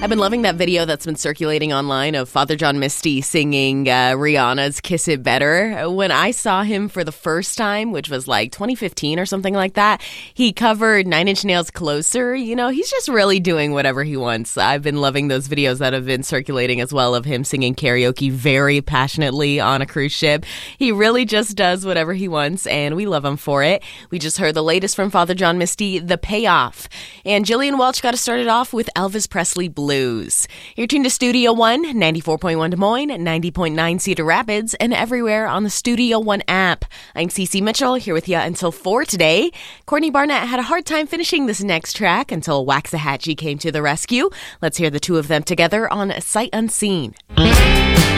I've been loving that video that's been circulating online of Father John Misty singing Rihanna's Kiss It Better. When I saw him for the first time, which was like 2015 or something like that, he covered Nine Inch Nails' Closer. You know, he's just really doing whatever he wants. I've been loving those videos that have been circulating as well of him singing karaoke very passionately on a cruise ship. He really just does whatever he wants, and we love him for it. We just heard the latest from Father John Misty, The Payoff. And Jillian Welch got us started off with Elvis Presley Blues. You're tuned to Studio One, 94.1 Des Moines, 90.9 Cedar Rapids, and everywhere on the Studio One app. I'm Cece Mitchell, here with you until 4 today. Courtney Barnett had a hard time finishing this next track until Waxahachie came to the rescue. Let's hear the two of them together on Sight Unseen.